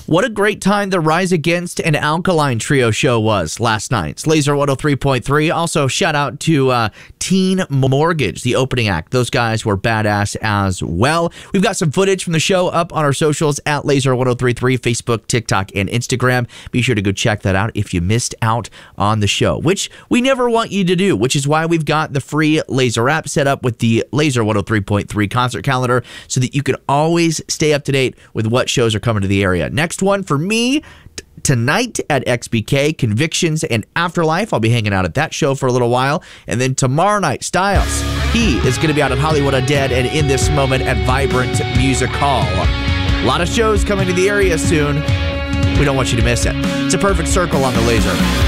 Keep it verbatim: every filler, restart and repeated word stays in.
What a great time the Rise Against and Alkaline Trio show was last night. It's Laser one oh three point three. Also, shout out to uh, Teen Mortgage, the opening act. Those guys were badass as well. We've got some footage from the show up on our socials at Laser one oh three point three, Facebook, TikTok, and Instagram. Be sure to go check that out if you missed out on the show, which we never want you to do, which is why we've got the free Laser app set up with the Laser one oh three point three concert calendar so that you can always stay up to date with what shows are coming to the area. Next one for me, t- tonight at X B K, Convictions and Afterlife. I'll be hanging out at that show for a little while. And then tomorrow night, Styles, he is going to be out at Hollywood Undead and In This Moment at Vibrant Music Hall. A lot of shows coming to the area soon. We don't want you to miss it. It's a perfect circle on the Laser.